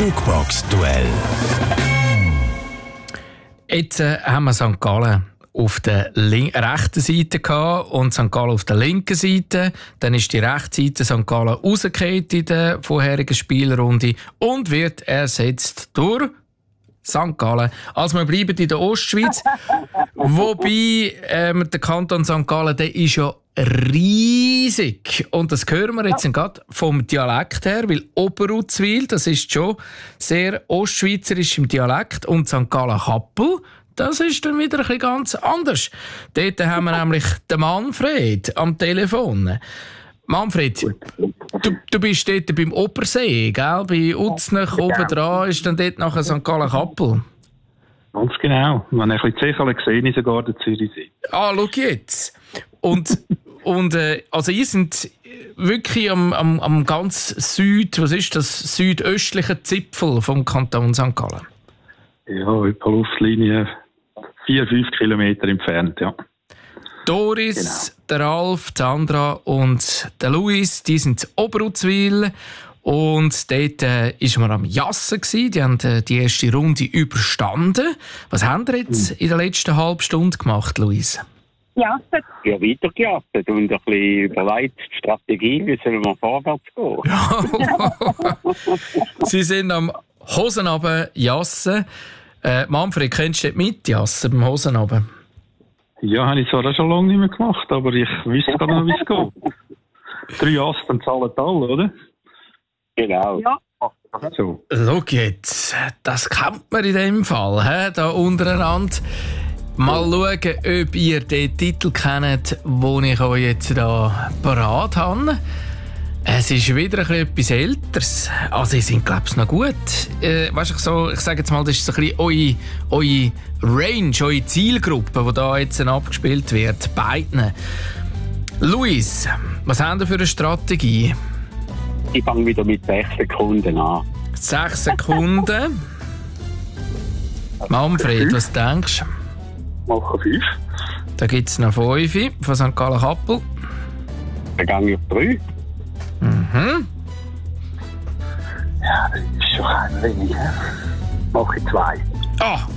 Jukebox-Duell. Jetzt haben wir St. Gallen auf der rechten Seite gehabt und St. Gallen auf der linken Seite. Dann ist die rechte Seite St. Gallen rausgefallen in der vorherigen Spielrunde und wird ersetzt durch St. Gallen. Also wir bleiben in der Ostschweiz. Wobei der Kanton St. Gallen, der ist ja riesig. Und das hören wir jetzt gerade vom Dialekt her, weil Oberuzwil, das ist schon sehr ostschweizerisch im Dialekt, und St. Gallen-Kappel, das ist dann wieder ein bisschen ganz anders. Dort haben wir nämlich den Manfred am Telefon. Manfred, du bist dort beim Obersee, gell? Bei Uznach oben dran ist dann dort nachher St. Gallen-Kappel. Ganz genau. Wenn ich ein bisschen Zechele gesehen ist sogar der Zürichsee. Ah, schau jetzt. Also ihr seid wirklich am ganz südöstlichen Zipfel vom Kanton St. Gallen. Ja, etwa Luftlinie 4-5 Kilometer entfernt, ja. Doris, genau. Der Ralf, Sandra und der Luis, die sind in Oberuzwil. Und dort war man am Jassen. Die haben die erste Runde überstanden. Was haben wir jetzt in der letzten halben Stunde gemacht, Luis? Jassen. Ja, weitergejasset und ein bisschen überlegt, die Strategie, wie sollen wir vorwärts gehen. Sie sind am Hosenabend jassen. Manfred, kennst du dort mit jassen beim Hosenabend? Ja, habe ich zwar auch schon lange nicht mehr gemacht, aber ich wüsste gerade noch, wie es geht. 3 Jassen zahlen alle, oder? Genau. Ja. So. Schau jetzt, das kennt man in dem Fall, da untereinander. Mal schauen, ob ihr den Titel kennt, den ich euch jetzt hier parat habe. Es ist wieder etwas Älteres. Also, ihr seid, glaube ich, noch gut. Weißt du, ich sage jetzt mal, das ist so ein bisschen eure Range, eure Zielgruppe, die da jetzt abgespielt wird. Beiden. Luis, was haben wir für eine Strategie? Ich fange wieder mit 6 Sekunden an. 6 Sekunden. Manfred, was denkst du? Machen 5. Da gibt es noch 5 von St. Gallen-Kappel. Dann gehe ich auf 3. Mhm. Ja, das ist schon ein wenig. Mache ich 2. Ah,